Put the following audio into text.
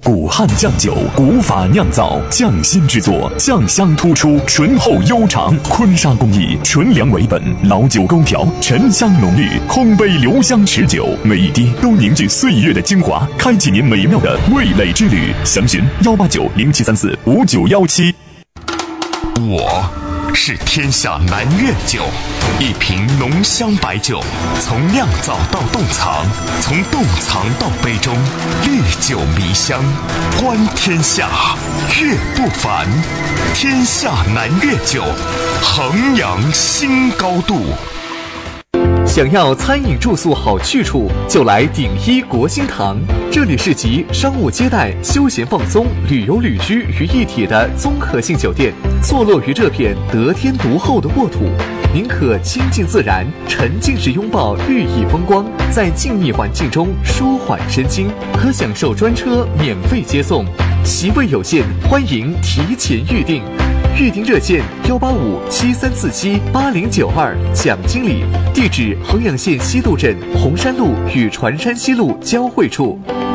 古汉酱酒，古法酿造，匠心制作，酱香突出，醇厚悠长。坤沙工艺，纯粮为本，老酒勾调，沉香浓郁，空杯留香持久，每一滴都凝聚岁月的精华，开启您美妙的味蕾之旅。详询18907345917。 我是天下南粤酒，一瓶浓香白酒，从酿造到冻藏，从冻藏到杯中，历久弥香，观天下，乐不凡。天下南粤酒，衡阳新高度。 想要餐饮住宿好去处，就来鼎一国兴堂。这里是集商务接待、休闲放松、旅游旅居于一体的综合性酒店，坐落于这片得天独厚的沃土。您可亲近自然，沉浸式拥抱寓意风光，在静谧环境中舒缓身心，可享受专车免费接送。席位有限，欢迎提前预订。预订热线18573478092，蒋经理。地址：衡阳县西渡镇红山路与船山西路交汇处。